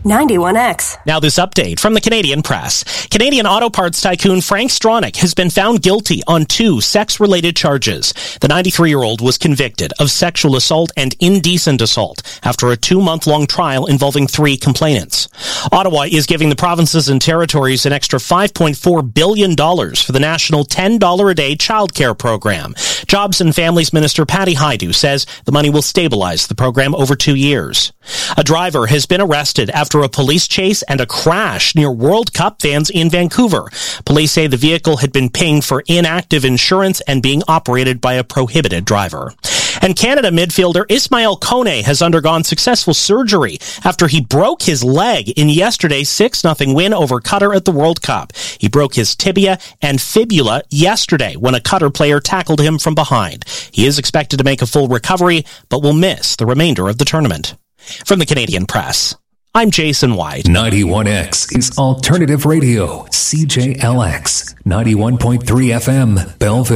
91X. Now this update from the Canadian Press. Canadian auto parts tycoon Frank Stronach has been found guilty on 2 sex-related charges. The 93-year-old was convicted of sexual assault and indecent assault after a 2-month-long trial involving 3 complainants. Ottawa is giving the provinces and territories an extra $5.4 billion for the national $10 a day childcare program. Jobs and Families Minister Patty Hajdu says the money will stabilize the program over 2 years. A driver has been arrested after a police chase and a crash near World Cup fans in Vancouver. Police say the vehicle had been pinged for inactive insurance and being operated by a prohibited driver. And Canada midfielder Ismail Kone has undergone successful surgery after he broke his leg in yesterday's 6-0 win over Qatar at the World Cup. He broke his tibia and fibula yesterday when a Qatar player tackled him from behind. He is expected to make a full recovery, but will miss the remainder of the tournament. From the Canadian Press, I'm Jason White. 91X is Alternative Radio, CJLX, 91.3 FM, Belleville.